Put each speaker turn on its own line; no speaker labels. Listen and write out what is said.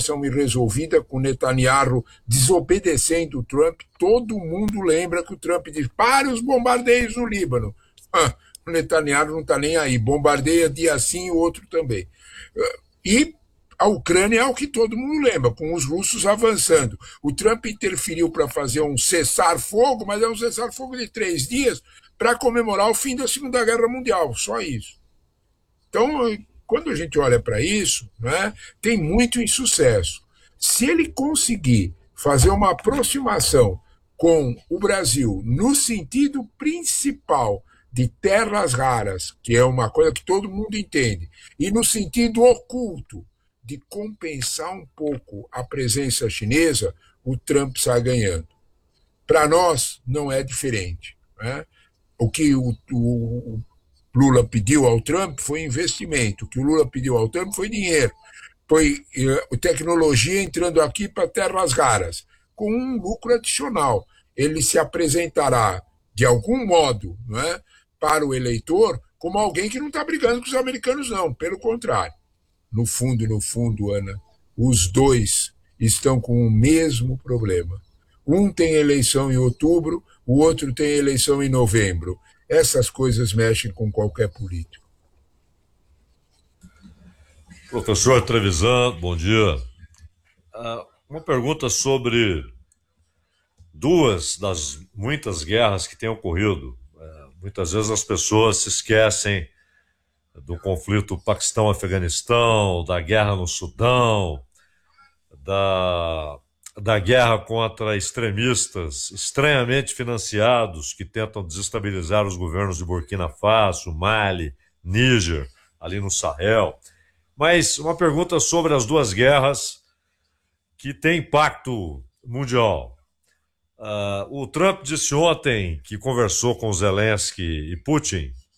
situação irresolvida, com Netanyahu desobedecendo o Trump. Todo mundo lembra que o Trump diz: pare os bombardeios no Líbano. O Netanyahu não está nem aí, bombardeia dia sim, o outro também. E a Ucrânia é o que todo mundo lembra, com os russos avançando. O Trump interferiu para fazer um cessar-fogo, mas é um cessar-fogo de 3 dias para comemorar o fim da Segunda Guerra Mundial, só isso. Então, quando a gente olha para isso, né, tem muito insucesso. Se ele conseguir fazer uma aproximação com o Brasil no sentido principal de terras raras, que é uma coisa que todo mundo entende, e no sentido oculto de compensar um pouco a presença chinesa, o Trump sai ganhando. Para nós, não é diferente. Né? O que o Lula pediu ao Trump foi investimento. O que o Lula pediu ao Trump foi dinheiro. Foi tecnologia entrando aqui para terras raras, com um lucro adicional. Ele se apresentará, de algum modo, não é, para o eleitor como alguém que não está brigando com os americanos, não. Pelo contrário. No fundo, Ana, os dois estão com o mesmo problema. Um tem eleição em outubro, o outro tem eleição em novembro. Essas coisas mexem com qualquer político.
Professor Trevisan, bom dia. Uma pergunta sobre duas das muitas guerras que têm ocorrido. Muitas vezes as pessoas se esquecem do conflito Paquistão-Afeganistão, da guerra no Sudão, da guerra contra extremistas estranhamente financiados que tentam desestabilizar os governos de Burkina Faso, Mali, Níger, ali no Sahel. Mas uma pergunta sobre as duas guerras que têm impacto mundial. O Trump disse ontem que conversou com Zelensky e Putin